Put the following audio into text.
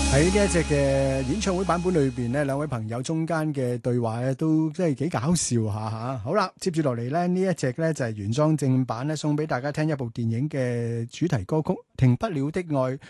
喺呢一隻嘅演唱會版本裏邊呢，兩位朋友中間嘅對話咧都真係幾搞笑下吓。好啦，接住落嚟呢，呢一隻呢就係原裝正版咧，送俾大家聽一部電影嘅主題歌曲《停不了的愛》。